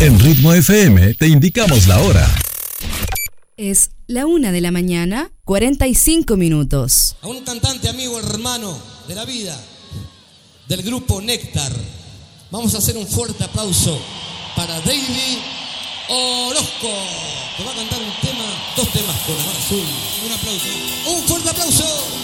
En Ritmo FM te indicamos la hora. Es la 1:45 a.m. A un cantante amigo, hermano de la vida, del grupo Néctar, vamos a hacer un fuerte aplauso para David Orozco, que va a cantar un tema, dos temas con la mano azul. Un aplauso. Un fuerte aplauso.